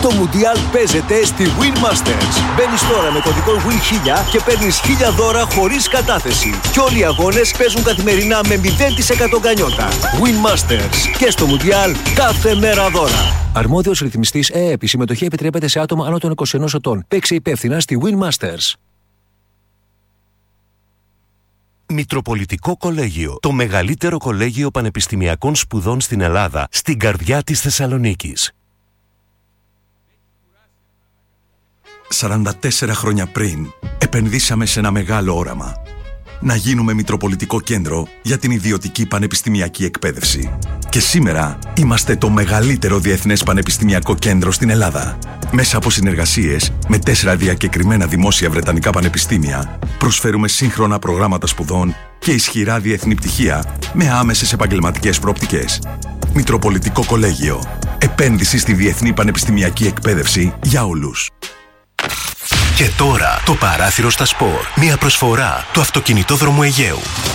Το Μουντιάλ παίζεται στη Win Masters. Μπαίνεις τώρα με κωδικό WIN1000 και παίρνεις 1000 δώρα χωρίς κατάθεση. Και όλοι οι αγώνες παίζουν καθημερινά με 0% γκανιότα. Win Masters. Και στο Μουντιάλ κάθε μέρα δώρα. Αρμόδιος ρυθμιστής ΕΕΠ. Η συμμετοχή επιτρέπεται σε άτομα άνω των 21 ετών. Παίξε υπεύθυνα στη Win Masters. Μητροπολιτικό Κολέγιο. Το μεγαλύτερο κολέγιο πανεπιστημιακών σπουδών στην Ελλάδα, στην καρδιά της Θεσσαλονίκης. 44 χρόνια πριν, επενδύσαμε σε ένα μεγάλο όραμα. Να γίνουμε Μητροπολιτικό Κέντρο για την ιδιωτική πανεπιστημιακή εκπαίδευση. Και σήμερα είμαστε το μεγαλύτερο διεθνές πανεπιστημιακό κέντρο στην Ελλάδα. Μέσα από συνεργασίες με 4 διακεκριμένα δημόσια βρετανικά πανεπιστήμια, προσφέρουμε σύγχρονα προγράμματα σπουδών και ισχυρά διεθνή πτυχία με άμεσες επαγγελματικές προοπτικές. Μητροπολιτικό Κολέγιο. Επένδυση στη διεθνή πανεπιστημιακή εκπαίδευση για όλους. Και τώρα το παράθυρο στα σπορ. Μια προσφορά του Αυτοκινητόδρομου Αιγαίου.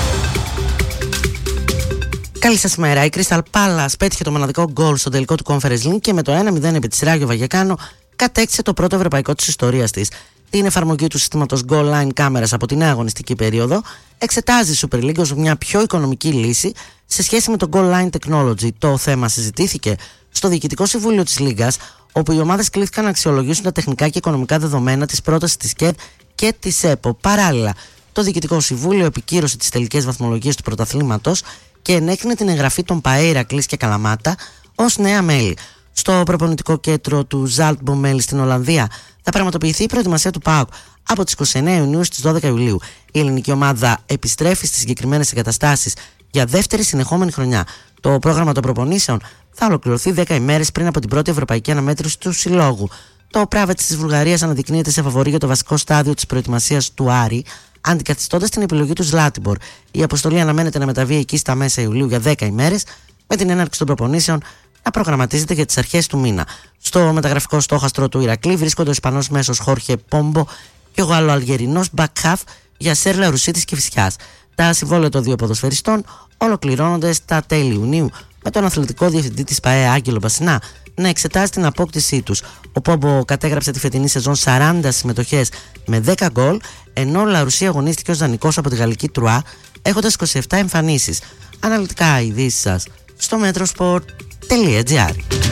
Καλή σας μέρα. Η Crystal Palace πέτυχε το μοναδικό γκολ στο τελικό του Conference League και με το 1-0 επί της Ράγιο Βαγεκάνο κατέκτησε το πρώτο ευρωπαϊκό της ιστορίας της. Την εφαρμογή του συστήματος Goal Line κάμερας από τη νέα αγωνιστική περίοδο εξετάζει η Super League ως μια πιο οικονομική λύση σε σχέση με το Goal Line Technology. Το θέμα συζητήθηκε στο Διοικητικό Συμβούλιο της Λίγκας, όπου οι ομάδες κλήθηκαν να αξιολογήσουν τα τεχνικά και οικονομικά δεδομένα της πρότασης της ΚΕΔ και της ΕΠΟ. Παράλληλα, το Διοικητικό Συμβούλιο επικύρωσε τις τελικές βαθμολογίες του πρωταθλήματος και ενέκρινε την εγγραφή των ΠΑΕ Ηρακλής και Καλαμάτα ως νέα μέλη. Στο προπονητικό κέντρο του Zaltbommel στην Ολλανδία θα πραγματοποιηθεί η προετοιμασία του ΠΑΟΚ από τις 29 Ιουνίου στις 12 Ιουλίου. Η ελληνική ομάδα επιστρέφει στις συγκεκριμένες εγκαταστάσεις για δεύτερη συνεχόμενη χρονιά. Το πρόγραμμα των προπονήσεων θα ολοκληρωθεί 10 ημέρες πριν από την πρώτη ευρωπαϊκή αναμέτρηση του συλλόγου. Το Πράβετς της Βουλγαρίας αναδεικνύεται σε φαβορί για το βασικό στάδιο της προετοιμασίας του Άρη, αντικαθιστώντας την επιλογή του Ζλάτιμπορ. Η αποστολή αναμένεται να μεταβεί εκεί στα μέσα Ιουλίου για 10 ημέρες, με την έναρξη των προπονήσεων να προγραμματίζεται για τις αρχές του μήνα. Στο μεταγραφικό στόχαστρο του Ηρακλή βρίσκονται ο Ισπανός μέσος Χόρχε Πόμπο και ο Γαλλοαλγερινός Μπακχάφ για Σέρλα Ρουσίτης και Φυσιάς. Τα συμβόλαια των δύο ποδοσφαιριστών ολοκληρώνονται στα τέλη Ιουνίου, με τον αθλητικό διευθυντή της ΠΑΕ Άγγελο Μπασινά να εξετάζει την απόκτησή τους. Ο Πόμπο κατέγραψε τη φετινή σεζόν 40 συμμετοχές με 10 γκολ, ενώ ο Λαρουσί αγωνίστηκε ως δανεικός από τη γαλλική Τρουά, έχοντας 27 εμφανίσεις. Αναλυτικά ειδήσεις σας στο metrosport.gr.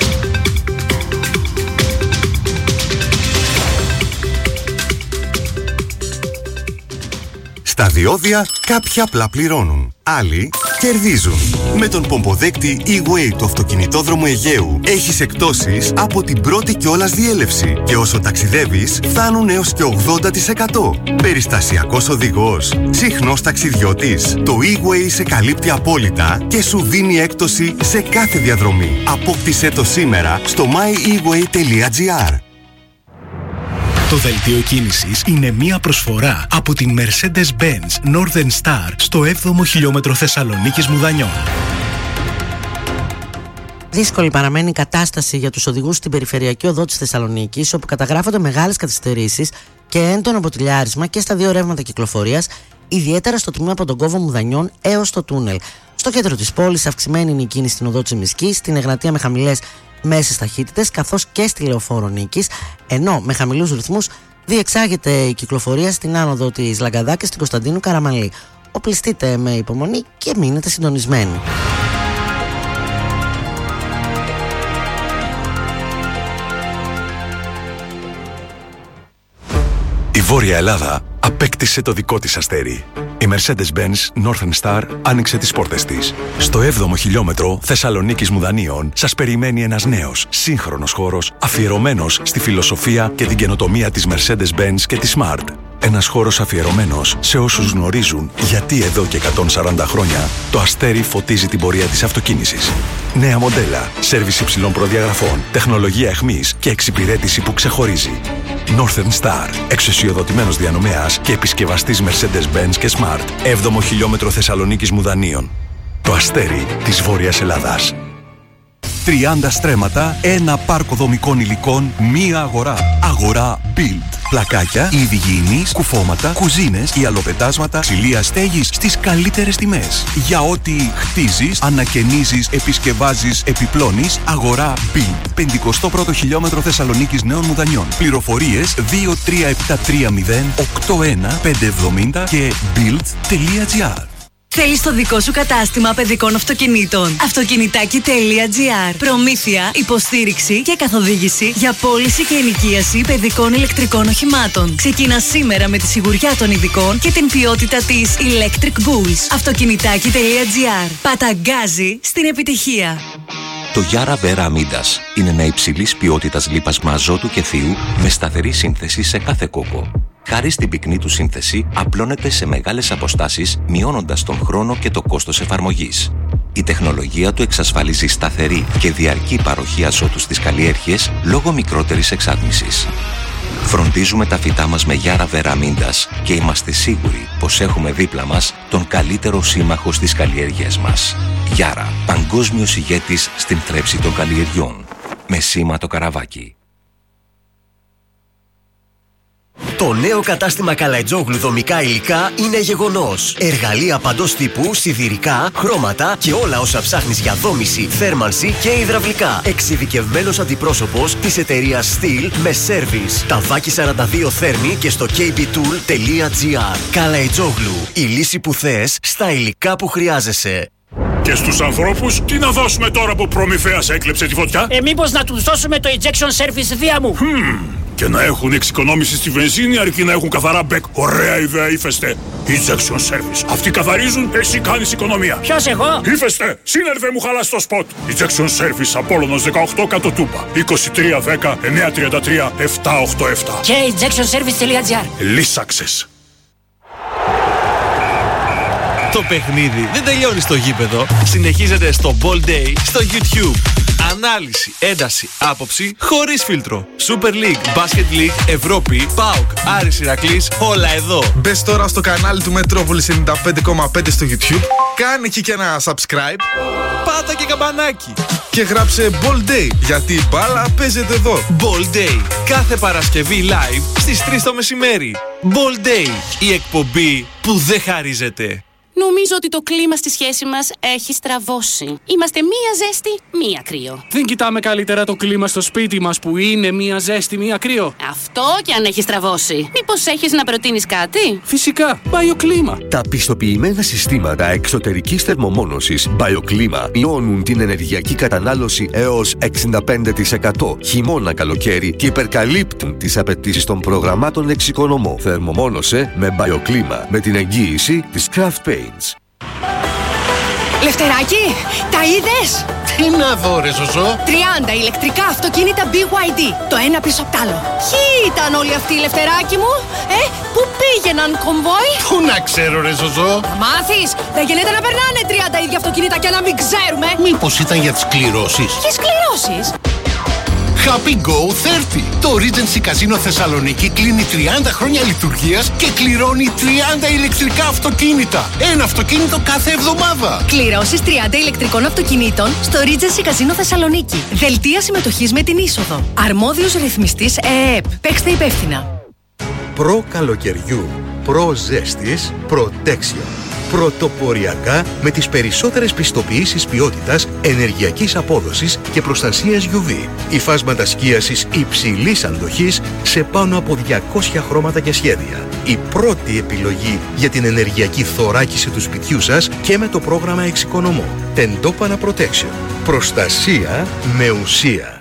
Στα διόδια κάποιοι απλά πληρώνουν, άλλοι κερδίζουν. Με τον πομποδέκτη E-Way του Αυτοκινητόδρομου Αιγαίου έχεις εκπτώσεις από την πρώτη κιόλας διέλευση και όσο ταξιδεύεις φτάνουν έως και 80%. Περιστασιακός οδηγός, συχνός ταξιδιώτης. Το E-Way σε καλύπτει απόλυτα και σου δίνει έκπτωση σε κάθε διαδρομή. Απόκτησέ το σήμερα στο myeWay.gr. Το δελτίο κίνησης είναι μία προσφορά από την Mercedes-Benz Northern Star στο 7ο χιλιόμετρο Θεσσαλονίκης Μουδανιών. Δύσκολη παραμένει η κατάσταση για τους οδηγούς στην περιφερειακή οδό της Θεσσαλονίκης, όπου καταγράφονται μεγάλες καθυστερήσεις και έντονο μποτιλιάρισμα και στα δύο ρεύματα κυκλοφορίας, ιδιαίτερα στο τμήμα από τον κόβο Μουδανιών έως το τούνελ. Στο κέντρο της πόλης αυξημένη είναι η κίνηση στην οδό της Εμισκής, στην Εγνατία με χαμηλές μέσες ταχύτητες, καθώς και στη Λεωφόρο Νίκης, ενώ με χαμηλούς ρυθμούς διεξάγεται η κυκλοφορία στην άνοδο της Λαγκαδά και στην Κωνσταντίνου Καραμανλή. Οπλιστείτε με υπομονή και μείνετε συντονισμένοι. Η Βόρεια Ελλάδα απέκτησε το δικό της αστέρι. Η Mercedes-Benz Northern Star άνοιξε τις πόρτες της. Στο 7ο χιλιόμετρο Θεσσαλονίκης Μουδανίων σας περιμένει ένας νέος, σύγχρονος χώρος αφιερωμένος στη φιλοσοφία και την καινοτομία της Mercedes-Benz και της Smart. Ένας χώρος αφιερωμένος σε όσους γνωρίζουν γιατί εδώ και 140 χρόνια το αστέρι φωτίζει την πορεία της αυτοκίνησης. Νέα μοντέλα, σέρβις υψηλών προδιαγραφών, τεχνολογία εχμής και εξυπηρέτηση που ξεχωρίζει. Northern Star, εξουσιοδοτημένος διανομέας και επισκευαστής Mercedes-Benz και Smart. 7ο χιλιόμετρο Θεσσαλονίκης Μουδανίων. Το αστέρι της Βόρειας Ελλάδας. 30 στρέμματα, ένα πάρκο δομικών υλικών, μία αγορά. Αγορά Build. Πλακάκια, είδη υγιεινής, κουφώματα, κουζίνες, ιαλοπετάσματα, ξυλία στέγης στις καλύτερες τιμές. Για ό,τι χτίζεις, ανακαινίζεις, επισκευάζεις, επιπλώνεις, αγορά Build. 51ο χιλιόμετρο Θεσσαλονίκης Νέων Μουδανιών. Πληροφορίες 23730 και build.gr. Θέλεις το δικό σου κατάστημα παιδικών αυτοκινήτων? Αυτοκινητάκι.gr. Προμήθεια, υποστήριξη και καθοδήγηση για πώληση και ενοικίαση παιδικών ηλεκτρικών οχημάτων. Ξεκινά σήμερα με τη σιγουριά των ειδικών και την ποιότητα της Electric Bulls. Αυτοκινητάκι.gr. Παταγκάζει στην επιτυχία. Το Yara Vera Amidas είναι ένα υψηλής ποιότητας λίπασμα αζότου και θείου με σταθερή σύνθεση σε κάθε κόκο. Χάρη στην πυκνή του σύνθεση, απλώνεται σε μεγάλες αποστάσεις, μειώνοντας τον χρόνο και το κόστος εφαρμογής. Η τεχνολογία του εξασφαλίζει σταθερή και διαρκή παροχή αζότου στις καλλιέργειες λόγω μικρότερης εξάτμισης. Φροντίζουμε τα φυτά μας με Yara Vera Amidas και είμαστε σίγουροι πως έχουμε δίπλα μας τον καλύτερο σύμμαχο στις καλλιέργειές μας. Yara, παγκόσμιος ηγέτης στην θρέψη των καλλιεργειών. Με σήμα το καραβάκι. Το νέο κατάστημα Καλαϊτζόγλου δομικά υλικά είναι γεγονός. Εργαλεία παντός τύπου, σιδηρικά, χρώματα και όλα όσα ψάχνεις για δόμηση, θέρμανση και υδραυλικά. Εξειδικευμένος αντιπρόσωπος της εταιρείας Steel με σέρβις. Ταβάκι 42 Θέρμη και στο kbtool.gr. Καλαϊτζόγλου, η λύση που θες στα υλικά που χρειάζεσαι. Και στους ανθρώπους, τι να δώσουμε τώρα που προμηθέας έκλεψε τη φωτιά? Μήπως να τους δώσουμε το injection service δία μου? Και να έχουν εξοικονόμηση στη βενζίνη αρκεί να έχουν καθαρά μπεκ. Ωραία ιδέα, Ύφεστε. Injection service. Αυτοί καθαρίζουν, εσύ κάνεις οικονομία. Ποιος, εγώ? Ύφεστε, σύνερβε μου χαλάς το σποτ. Injection service Απόλλωνος 18 κάτω Τούμπα. 2310 933 787. Και injectionservice.gr. Λύσαξες. Το παιχνίδι δεν τελειώνει στο γήπεδο. Συνεχίζεται στο Ball Day στο YouTube. Ανάλυση, ένταση, άποψη χωρίς φίλτρο. Super League, Basket League, Ευρώπη, ΠΑΟΚ, Άρης Ηρακλής, όλα εδώ. Μπες τώρα στο κανάλι του Μετρόπολης 95,5 στο YouTube. Κάνε εκεί και ένα subscribe. Πάτα και καμπανάκι. Και γράψε Ball Day, γιατί η μπάλα παίζεται εδώ. Ball Day, κάθε Παρασκευή live στις 3 το μεσημέρι. Ball Day, η εκπομπή που δεν χαρίζεται. Νομίζω ότι το κλίμα στη σχέση μας έχει στραβώσει. Είμαστε μία ζέστη, μία κρύο. Δεν κοιτάμε καλύτερα το κλίμα στο σπίτι μας που είναι μία ζέστη, μία κρύο? Αυτό και αν έχει στραβώσει. Μήπως έχεις να προτείνεις κάτι? Φυσικά, BioClima. Τα πιστοποιημένα συστήματα εξωτερικής θερμομόνωσης BioClima μειώνουν την ενεργειακή κατανάλωση έως 65% χειμώνα-καλοκαίρι και υπερκαλύπτουν τις απαιτήσεις των προγραμμάτων εξοικονομώ. Θερμομόνωσε με BioClima με την εγγύηση της Craft Paints. Λευτεράκι, τα είδες? Τι να δω ρε Ζωζό? 30 ηλεκτρικά αυτοκίνητα BYD, το ένα πίσω απ' τ' άλλο. Ποιοι ήταν όλοι αυτοί, Λευτεράκι μου? Πού πήγαιναν, κομβόι? Πού να ξέρω ρε Ζωζό? Θα μάθεις, δεν γίνεται να περνάνε 30 ίδια αυτοκίνητα και να μην ξέρουμε. Μήπως ήταν για τις κληρώσεις? Ποιες κληρώσεις? Happy Go 30. Το Regency Casino Θεσσαλονίκη κλείνει 30 χρόνια λειτουργίας και κληρώνει 30 ηλεκτρικά αυτοκίνητα. Ένα αυτοκίνητο κάθε εβδομάδα. Κληρώσεις 30 ηλεκτρικών αυτοκινήτων στο Regency Casino Θεσσαλονίκη. Δελτία συμμετοχής με την είσοδο. Αρμόδιος ρυθμιστής ΕΕΠ. Παίξτε υπεύθυνα. Προ καλοκαιριού, προ ζέστης, Protection. Πρωτοποριακά με τις περισσότερες πιστοποιήσεις ποιότητας, ενεργειακής απόδοσης και προστασίας UV. Υφάσματα σκίασης υψηλής αντοχής σε πάνω από 200 χρώματα και σχέδια. Η πρώτη επιλογή για την ενεργειακή θωράκιση του σπιτιού σας και με το πρόγραμμα εξοικονομώ. Τεντόπανα Protection. Προστασία με ουσία.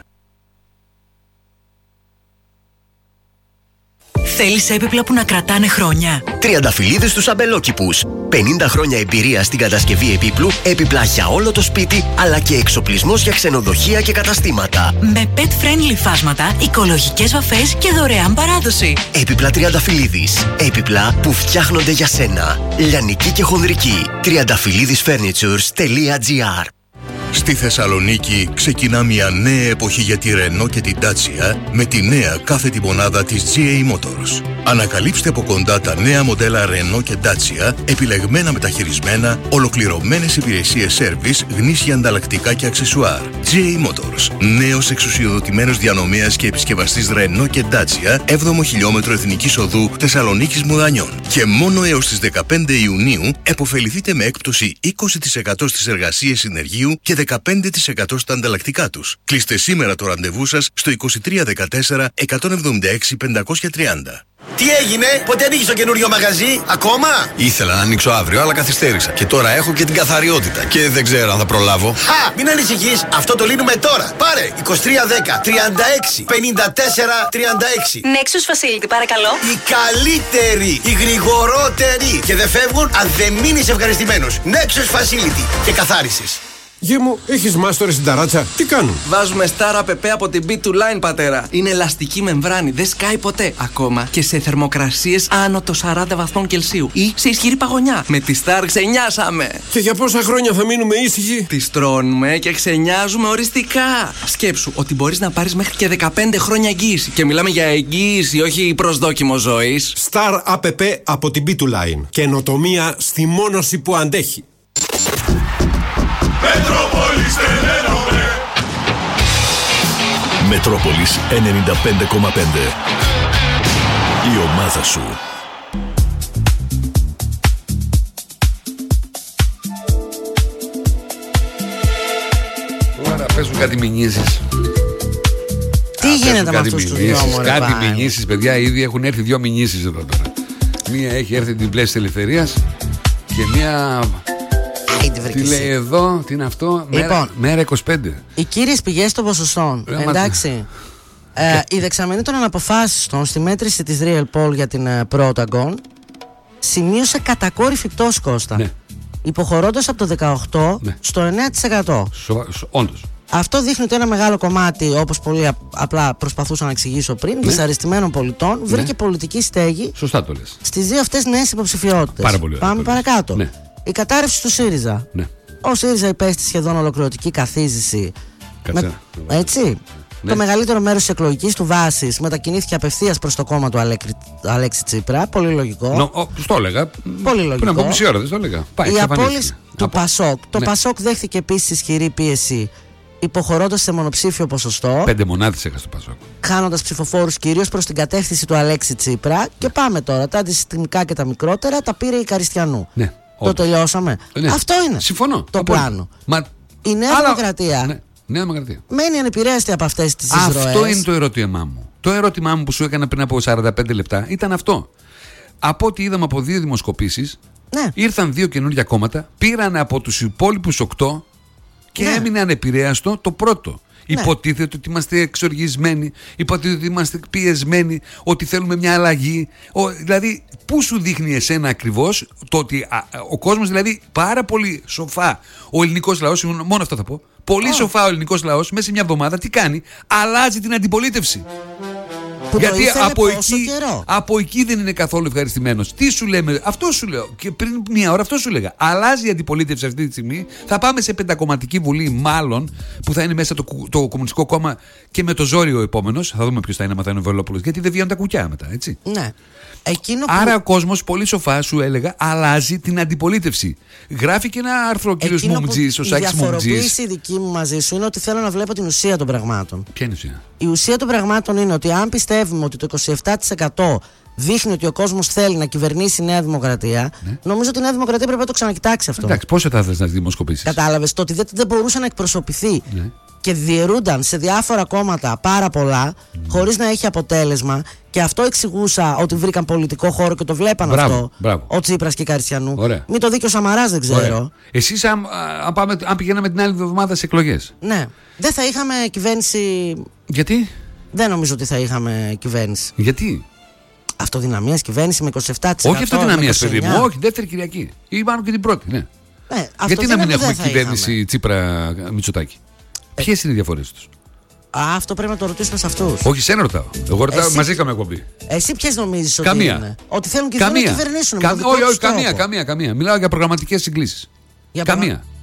Θέλεις έπιπλα που να κρατάνε χρόνια? Τριανταφυλλίδες στους αμπελόκηπους. 50 χρόνια εμπειρία στην κατασκευή επίπλου, έπιπλα για όλο το σπίτι, αλλά και εξοπλισμός για ξενοδοχεία και καταστήματα. Με pet-friendly φάσματα, οικολογικές βαφές και δωρεάν παράδοση. Έπιπλα Τριανταφυλλίδης. Έπιπλα που φτιάχνονται για σένα. Λιανική και χονδρική. Τριανταφυλλίδισfurnitures.gr. Στη Θεσσαλονίκη ξεκινά μια νέα εποχή για τη Renault και την Dacia με τη νέα κάθετη μονάδα της GA Motors. Ανακαλύψτε από κοντά τα νέα μοντέλα Renault και Dacia, επιλεγμένα μεταχειρισμένα, ολοκληρωμένες υπηρεσίες σέρβις, γνήσια ανταλλακτικά και αξεσουάρ. GA Motors, νέος εξουσιοδοτημένος διανομέας και επισκευαστής Renault και Dacia, 7ο χιλιόμετρο Εθνικής Οδού Θεσσαλονίκης Μουδανιών. Και μόνο έως τις 15 Ιουνίου επωφεληθείτε με έκπτωση 20% στις εργασίες συνεργείου και 15% στα ανταλλακτικά τους. Κλείστε σήμερα το ραντεβού σας στο 2314 176 530. Τι έγινε, πότε ανοίγεις το καινούριο μαγαζί, ακόμα? Ήθελα να ανοίξω αύριο, αλλά καθυστέρησα. Και τώρα έχω και την καθαριότητα. Και δεν ξέρω αν θα προλάβω. Χα! Μην ανησυχείς, αυτό το λύνουμε τώρα. Πάρε 2310 36 54 36. Nexus Facility, παρακαλώ. Οι καλύτεροι, οι γρηγορότεροι. Και δεν φεύγουν αν δεν μείνεις ευχαριστημένος. Nexus Facility και καθάρισες. Γε μου, έχεις μάστορες στην ταράτσα. Τι κάνουν? Βάζουμε Star APP από την B2Line, πατέρα. Είναι ελαστική μεμβράνη, δεν σκάει ποτέ. Ακόμα και σε θερμοκρασίες άνω των 40 βαθμών Κελσίου ή σε ισχυρή παγωνιά. Με τη Star ξενιάσαμε. Και για πόσα χρόνια θα μείνουμε ήσυχοι? Τις τρώνουμε και ξενιάζουμε οριστικά. Σκέψου ότι μπορείς να πάρεις μέχρι και 15 χρόνια εγγύηση. Και μιλάμε για εγγύηση, όχι προσδόκιμο ζωής. Star APP από την B2Line. Καινοτομία στη μόνωση που αντέχει. Μετρόπολης τελένομαι. Μετρόπολης 95,5. Η ομάδα σου. Τώρα παίζουν κάτι μηνύσεις. Τι γίνεται με αυτούς τους δυο μου? Κάτι μηνύσεις, παιδιά, ήδη έχουν έρθει 2 μηνύσεις εδώ τώρα. Μία έχει έρθει την πλαίσια ελευθερίας και μία... Τι λέει εδώ, τι είναι αυτό, λοιπόν, μέρα 25. Οι κύριες πηγές των ποσοστών, εντάξει. Η δεξαμενή των αναποφάσιστων στη μέτρηση της Real Poll για την Protagon σημείωσε κατακόρυφη πτώση, Κώστα. Ναι. Υποχωρώντας από το 18% στο 9%. Όντως. Αυτό δείχνει ότι ένα μεγάλο κομμάτι, όπως πολύ απλά προσπαθούσα να εξηγήσω πριν, δυσαρεστημένων πολιτών βρήκε πολιτική στέγη. Σωστά το λες. Στις δύο αυτές νέες υποψηφιότητες. Πάρα πολύ ωραία. Πάμε παρακάτω. Ναι. Η κατάρρευση του ΣΥΡΙΖΑ. Ναι. Ο ΣΥΡΙΖΑ υπέστη σχεδόν ολοκληρωτική καθίζηση. Έτσι. Ναι. Το μεγαλύτερο μέρος της εκλογικής του βάσης μετακινήθηκε απευθείας προς το κόμμα του Αλέξη Τσίπρα. Πολύ λογικό. Το έλεγα. Πολύ λογικό. Πριν από μισή ώρα δεν το έλεγα. Η απόλυση του Πασόκ. Το Πασόκ δέχθηκε επίσης ισχυρή πίεση, υποχωρώντας σε μονοψήφιο ποσοστό. 5 μονάδες έχασε το Πασόκ. Χάνοντας ψηφοφόρους κυρίως προς την κατεύθυνση του Αλέξη Τσίπρα. Ναι. Και πάμε τώρα. Τα αντισυστημικά και τα μικρότερα τα πήρε η Καριστιανού. Ναι. Το τελειώσαμε. Ναι. Αυτό είναι. Συμφωνώ. Το πλάνο. Η Νέα Δημοκρατία. Ναι. Νέα Δημοκρατία μένει ανεπηρέαστη από αυτές τις εισρωές. Αυτό είναι το ερώτημά μου. Το ερώτημά μου που σου έκανα πριν από 45 λεπτά ήταν αυτό. Από ό,τι είδαμε από 2 δημοσκοπήσεις, ναι, ήρθαν 2 καινούργια κόμματα, πήραν από τους υπόλοιπους 8 και ναι, έμεινε ανεπηρέαστο το πρώτο. Ναι. Υποτίθεται ότι είμαστε εξοργισμένοι, υποτίθεται ότι είμαστε πιεσμένοι, ότι θέλουμε μια αλλαγή. Δηλαδή, πού σου δείχνει εσένα ακριβώς το ότι ο κόσμος, δηλαδή πάρα πολύ σοφά, ο ελληνικός λαός, μόνο αυτό θα πω, πολύ σοφά ο ελληνικός λαός, μέσα σε μια εβδομάδα τι κάνει? Αλλάζει την αντιπολίτευση. Που γιατί από εκεί δεν είναι καθόλου ευχαριστημένος. Τι σου λέμε, αυτό σου λέω. Και πριν μια ώρα αυτό σου λέγα. Αλλάζει η αντιπολίτευση αυτή τη στιγμή. Θα πάμε σε πεντακομματική βουλή, μάλλον, που θα είναι μέσα το Κομμουνιστικό Κόμμα και με το ζόρι ο επόμενος. Θα δούμε ποιος θα είναι, άμα θα είναι ο Βελόπουλος. Γιατί δεν βγαίνουν τα κουκιά μετά, έτσι. Ναι. Άρα ο κόσμος, πολύ σοφά σου έλεγα, αλλάζει την αντιπολίτευση. Γράφει και ένα άρθρο ο κύριος Μουμτζής, ο Σάκης Μουμτζής. Η διαφοροποίηση δική μου μαζί σου είναι ότι θέλω να βλέπω την ουσία των πραγμάτων. Ποια είναι η ουσία? Η ουσία των πραγμάτων είναι ότι αν πιστεύουμε ότι το 27% δείχνει ότι ο κόσμος θέλει να κυβερνήσει η Νέα Δημοκρατία, ναι, νομίζω ότι η Νέα Δημοκρατία πρέπει να το ξανακοιτάξει αυτό. Εντάξει, πόσο θα θες να δημοσκοπήσεις? Κατάλαβες, το ότι δεν μπορούσε να εκπροσωπηθεί, ναι, και διαιρούνταν σε διάφορα κόμματα πάρα πολλά, χωρίς να έχει αποτέλεσμα. Και αυτό εξηγούσα ότι βρήκαν πολιτικό χώρο και το βλέπαν αυτό. Μπράβο. Ο Τσίπρας και η Καριστιανού. Μην το δει και ο Σαμαράς, δεν ξέρω. Εσείς, αν πηγαίναμε την άλλη εβδομάδα σε εκλογές. Ναι. Δεν θα είχαμε κυβέρνηση. Γιατί? Δεν νομίζω ότι θα είχαμε κυβέρνηση. Γιατί? Αυτοδυναμίας κυβέρνηση με 27%. Όχι αυτοδυναμίας, παιδί μου. Όχι, δεύτερη Κυριακή. Ή πάνω και την πρώτη, ναι. Γιατί να μην έχουμε κυβέρνηση Τσίπρα Μητσοτάκη? Ποιες είναι οι διαφορές τους? Αυτό πρέπει να το ρωτήσουμε σε αυτούς. Όχι, σένα ρωτάω. Εγώ ρωτάω, μαζί είχαμε εκπομπή. Εσύ ποιες νομίζεις ότι καμία είναι? Ότι θέλουν και να κυβερνήσουν. Όχι, καμία. Μιλάω για προγραμματικές συγκλήσεις. Καμία.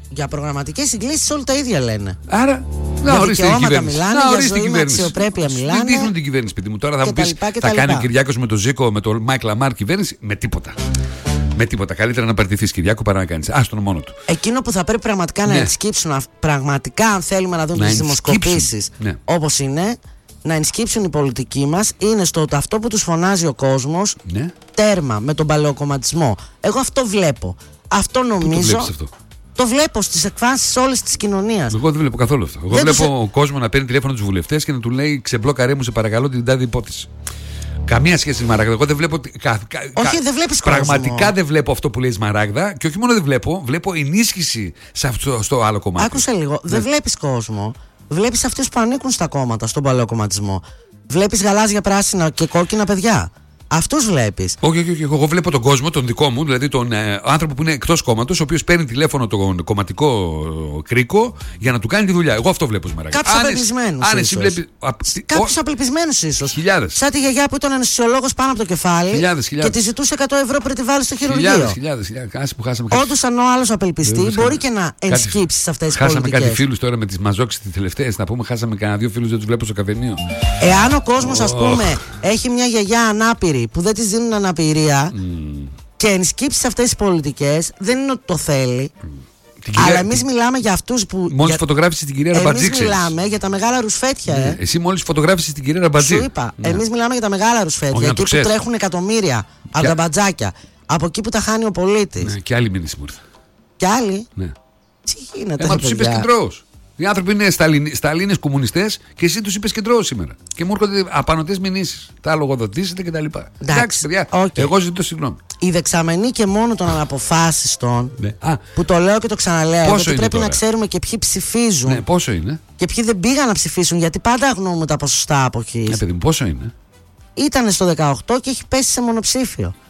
Για προγραμματικές συγκλήσεις όλοι τα ίδια λένε. Άρα, να ορίστε η κυβέρνηση. Μιλάνε, για ζωή με αξιοπρέπεια μιλάνε. Δεν δείχνουν την κυβέρνηση, παιδί μου. Τώρα θα μου πεις, θα κάνει ο Κυριάκος με τον Ζήκο, με τον Μάικλ Λαμάρ κυβέρνηση, με τίποτα. Με τίποτα. Καλύτερα να παραιτηθείς, Κυριάκο, παρά να κάνεις. Άστον μόνο του. Εκείνο που θα πρέπει πραγματικά να ενσκύψουν, πραγματικά αν θέλουμε να δούμε τις δημοσκοπήσεις όπως είναι, να ενσκύψουν οι πολιτικοί μας, είναι στο ότι αυτό που τους φωνάζει ο κόσμος, τέρμα με τον παλαιοκομματισμό. Εγώ αυτό βλέπω. Αυτό νομίζω. Το βλέπω στις εκφάνσεις όλης της κοινωνίας. Εγώ δεν βλέπω καθόλου αυτό. Εγώ βλέπω ο κόσμος να παίρνει τηλέφωνο τους βουλευτές και να του λέει ξεμπλόκαρέ μου, σε παρακαλώ, την τάδε υπόθεση. Καμία σχέση με Μαράγδα. Εγώ δεν βλέπω. Όχι, δεν βλέπεις κόσμο. Πραγματικά δεν βλέπω αυτό που λέει Μαράγδα. Και όχι μόνο δεν βλέπω, βλέπω ενίσχυση στο άλλο κομμάτι. Άκουσε λίγο. Δεν βλέπεις κόσμο. Βλέπεις αυτούς που ανήκουν στα κόμματα, στον παλαιοκομματισμό. Βλέπεις γαλάζια, πράσινα και κόκκινα παιδιά. Αυτούς βλέπεις. Όχι. Εγώ βλέπω τον κόσμο, τον δικό μου, δηλαδή τον άνθρωπο που είναι εκτός κόμματος, ο οποίος παίρνει τηλέφωνο τον κομματικό κρίκο για να του κάνει τη δουλειά. Εγώ αυτό βλέπω σήμερα. Κάποιους απελπισμένους. Κάποιους απελπισμένους ίσως. Χιλιάδες. Σαν τη γιαγιά που ήταν αναισθησιολόγος πάνω από το κεφάλι. Χιλιάδες. Και τη ζητούσε 100 ευρώ πριν τη βάλει στο χειρουργείο. Χιλιάδες. Όντως, αν ο άλλος απελπιστεί, μπορεί και να ενσκύψει σε αυτές τις πολιτικές. Χάσαμε κάτι φίλους τώρα με τις μαζόξεις τις τελευταίες. Να πούμε, χάσαμε κανένα 2 φίλους, δεν τους βλέπω στο καφενείο. Εάν ο κόσμος, ας πούμε, έχει μια γιαγιά ανάπηρη που δεν της δίνουν αναπηρία και ενσκύψει σε αυτές τις πολιτικές, δεν είναι ότι το θέλει. Αλλά εμείς μιλάμε για αυτούς που. Μόλις φωτογράφησες την κυρία Ραμπατζή. Εμείς μιλάμε για τα μεγάλα ρουσφέτια. Εσύ μόλις φωτογράφησες την κυρία Ραμπατζή. Σου είπα. Εμείς μιλάμε για τα μεγάλα ρουσφέτια. Εκεί που τρέχουν εκατομμύρια από τα μπατζάκια. Από εκεί που τα χάνει ο πολίτης. Και άλλοι μήνυση μου ήρθε. Και άλλοι. Ναι. Τι γίνεται. Μα τους είπες κεντρώους. Οι άνθρωποι είναι σταλίνες κομμουνιστές και εσύ τους είπες κεντρώους σήμερα. Και μου έρχονται απανωτές μηνύσεις. Τα λογοδοτήσετε κτλ. Εντάξει, παιδιά. Εγώ ζητώ συγγνώμη. Η δεξαμενή και μόνο των αναποφάσιστων. Που το λέω και το ξαναλέω. Γιατί πρέπει να ξέρουμε και ποιοι ψηφίζουν. Ναι, πόσο είναι. Και ποιοι δεν πήγαν να ψηφίσουν. Γιατί πάντα αγνοούμε τα ποσοστά αποχής. Ναι, παιδί μου, πόσο είναι. Ήταν στο 18 και έχει πέσει σε μονοψήφιο.